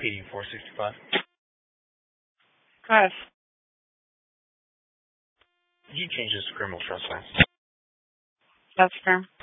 PD 465. Go ahead. Did you change this to criminal trespass? That's fair.